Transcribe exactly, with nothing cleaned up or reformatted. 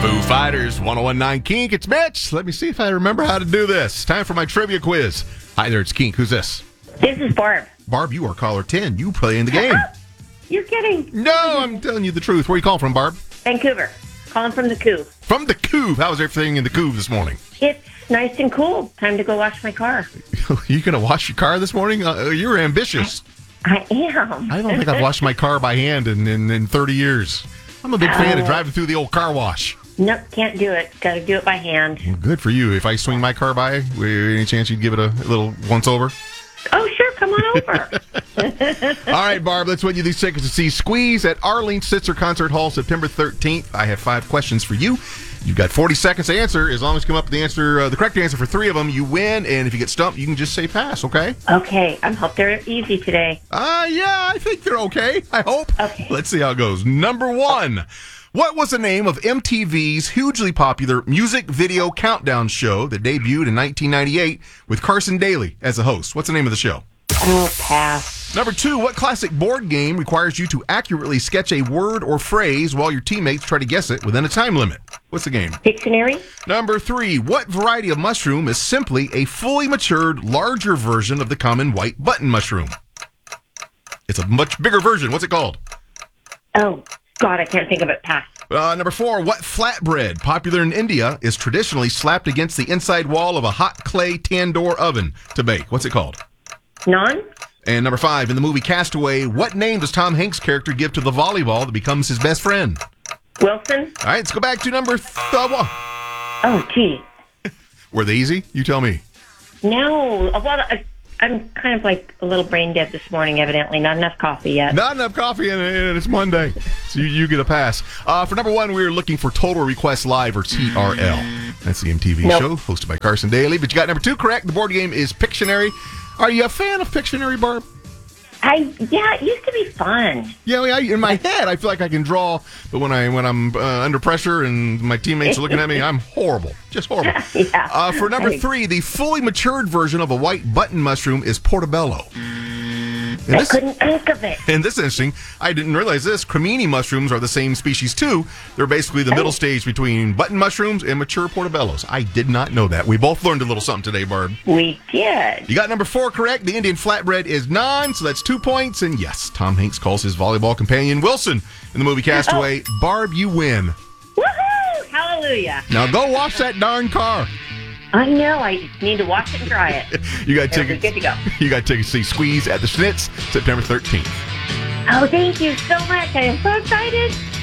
Foo Fighters, one oh one point nine Kink. It's Mitch. Let me see if I remember how to do this. Time for my trivia quiz. Hi there, it's Kink. Who's this? This is Barb. Barb, you are caller ten. You play in the game. You're kidding. No, I'm telling you the truth. Where are you calling from, Barb? Vancouver. Calling from the Couve. From the Couve. How's everything in the Couve this morning? It's nice and cool. Time to go wash my car. You going to wash your car this morning? Uh, you're ambitious. I am. I don't think I've washed my car by hand in, in, in thirty years. I'm a big fan of driving through the old car wash. Nope, can't do it. Got to do it by hand. Well, good for you. If I swing my car by, any chance you'd give it a little once over? Oh, sure. Come on over. All right, Barb, let's win you these tickets to see Squeeze at Arlene Sitzer Concert Hall September thirteenth. I have five questions for you. You've got forty seconds to answer. As long as you come up with the answer, uh, the correct answer for three of them, you win. And if you get stumped, you can just say pass, okay? Okay. I hope they're easy today. Uh, yeah, I think they're okay. I hope. Okay. Let's see how it goes. Number one. What was the name of M T V's hugely popular music video countdown show that debuted in nineteen ninety-eight with Carson Daly as the host? What's the name of the show? Oh, pass. Number two, what classic board game requires you to accurately sketch a word or phrase while your teammates try to guess it within a time limit? What's the game? Pictionary. Number three, what variety of mushroom is simply a fully matured, larger version of the common white button mushroom? It's a much bigger version. What's it called? Oh, God, I can't think of it. Pass. Uh, number four, what flatbread, popular in India, is traditionally slapped against the inside wall of a hot clay tandoor oven to bake? What's it called? Non? And number five, in the movie Castaway, what name does Tom Hanks' character give to the volleyball that becomes his best friend? Wilson? All right, let's go back to number th- uh, one. Oh, gee. Were they easy? You tell me. No. Well, I, I'm kind of like a little brain dead this morning, evidently. Not enough coffee yet. Not enough coffee, and, and it's Monday. So you, you get a pass. Uh, for number one, we were looking for Total Request Live, or T R L. That's the M T V nope. show hosted by Carson Daly. But you got number two correct. The board game is Pictionary. Are you a fan of Pictionary, Barb? I yeah, it used to be fun. Yeah, I, in my head, I feel like I can draw, but when I when I'm uh, under pressure and my teammates are looking at me, I'm horrible, just horrible. Yeah. Uh, for number three, the fully matured version of a white button mushroom is portobello. And I this, couldn't think of it. and this is interesting. I didn't realize this. Cremini mushrooms are the same species too. They're basically the middle stage between button mushrooms and mature portobellos. I did not know that. We both learned a little something today, Barb. We did. You got number four correct. The Indian flatbread is non, so that's two points. And yes, Tom Hanks calls his volleyball companion Wilson in the movie Castaway. Oh. Barb, you win. Woohoo! Hallelujah. Now go wash that darn car. I know. I need to wash it and dry it. You got tickets. Good to go. You got tickets to see Squeeze at the Schnitz September thirteenth. Oh, thank you so much. I am so excited.